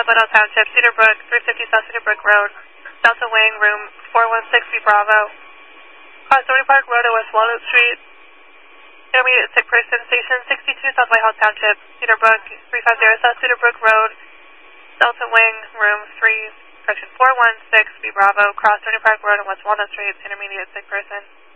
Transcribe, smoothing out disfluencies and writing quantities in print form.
South Glenelg Township, Cedar Brook, 350 South Cedar Brook Road, Delta Wing, room 416B Bravo. Cross Stony Park Road at West Walnut Street. Intermediate sick person, station 62 South Whitehall Township, Cedar Brook, 350 South Cedar Brook Road, Delta Wing, room 416B Bravo, cross Stony Park Road at West Walnut Street, intermediate sick person.